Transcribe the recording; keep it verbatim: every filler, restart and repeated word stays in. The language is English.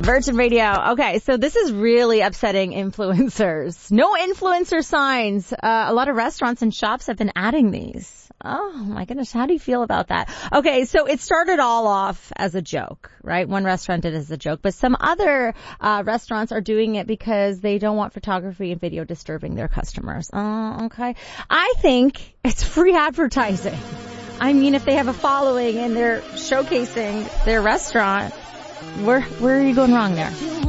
Virgin Radio. Okay, so this is really upsetting influencers. No influencer signs. Uh, a lot of restaurants and shops have been adding these. Oh my goodness, how do you feel about that? Okay, so it started all off as a joke, right? One restaurant did it as a joke, but some other uh restaurants are doing it because they don't want photography and video disturbing their customers. Oh, okay. I think it's free advertising. I mean, if they have a following and they're showcasing their restaurant, where where are you going wrong there?